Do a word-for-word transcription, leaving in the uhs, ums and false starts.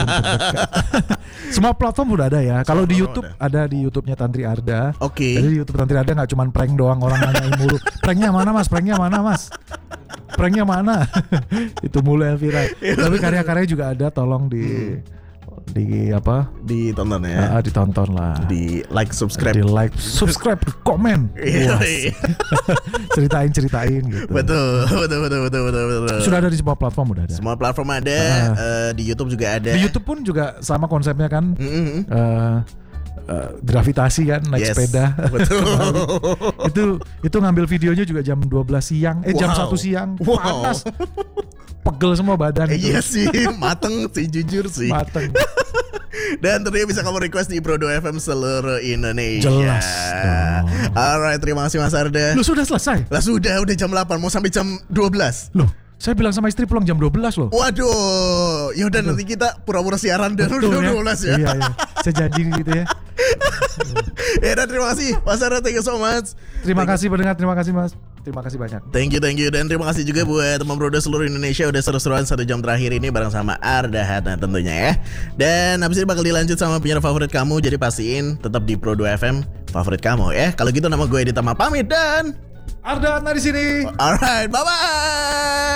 terdekat. Semua platform udah ada ya. Kalau di YouTube ada. ada di YouTube-nya Tantri Arda. Oke. Okay. Jadi di YouTube Tantri Arda nggak cuma prank doang, orang nanyain mulu. Pranknya mana mas? Pranknya mana mas? Pranknya mana? Itu mulai viral. Tapi karya-karyanya juga ada, tolong di hmm. di apa? Ditonton ya. Uh, ditonton lah. Di like, subscribe. Di like, subscribe, komen. ceritain ceritain gitu. Betul, betul, betul, betul, betul, betul. Sudah ada di semua platform udah ada. Semua platform ada. Uh, uh, di YouTube juga ada. Di YouTube pun juga sama konsepnya kan. Mm-hmm. Uh, Uh, gravitasi kan, naik yes, sepeda. Betul. itu itu ngambil videonya juga jam dua belas siang, eh wow. jam satu siang, wow. panas. Pegel semua badan itu. Iya sih, mateng sih, jujur sih. Mateng. Dan tentunya bisa kamu request di Prodo F M seluruh Indonesia. Jelas dong. Alright, terima kasih Mas Arda. Lu sudah selesai? Lah sudah, udah jam delapan, mau sampai jam dua belas. Loh, saya bilang sama istri pulang jam dua belas loh. Waduh, yaudah nanti kita pura-pura siaran dan udah ya? dua belas ya. Iya, iya. Saya janji gitu ya. Ya dan terima kasih Mas Arda, thank you so much. Terima thank kasih pendengar, terima kasih Mas. Terima kasih banyak. Thank you, thank you. Dan terima kasih juga buat teman Prodo seluruh Indonesia udah seru-seruan satu jam terakhir ini bareng sama Arda Hatna tentunya ya. Dan habis ini bakal dilanjut sama penyiar favorit kamu, jadi pastiin tetap di Prodo F M favorit kamu ya. Kalau gitu nama gue Edita pamit dan Arda Hatna di sini. Alright, bye bye.